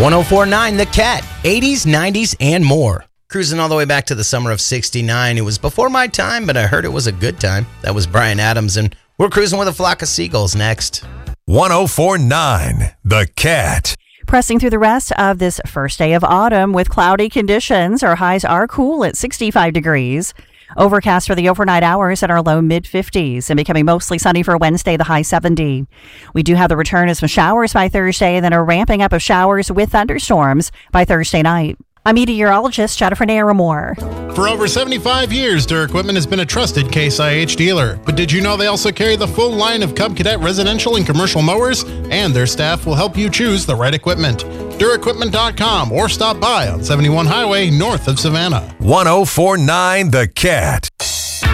1049 The Cat, 80s, 90s, and more. Cruising all the way back to the summer of 69. It was before my time, but I heard it was a good time. That was Bryan Adams, and we're cruising with a flock of seagulls next. 1049 The Cat. Pressing through the rest of this first day of autumn with cloudy conditions. Our highs are cool at 65 degrees. Overcast for the overnight hours at our low mid-50s and becoming mostly sunny for Wednesday, the high 70. We do have the return of some showers by Thursday and then a ramping up of showers with thunderstorms by Thursday night. I'm meteorologist Jennifer Naramore. For over 75 years, Durr Equipment has been a trusted Case IH dealer. But did you know they also carry the full line of Cub Cadet residential and commercial mowers? And their staff will help you choose the right equipment. DurrEquipment.com or stop by on 71 Highway north of Savannah. 1049 The Cat.